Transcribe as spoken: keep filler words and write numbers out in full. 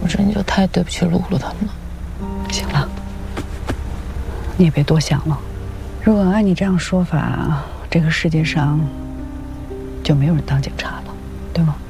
这你就太对不起露露他们了。 行了，你也别多想了。如果按你这样说法，这个世界上就没有人当警察了，对吗？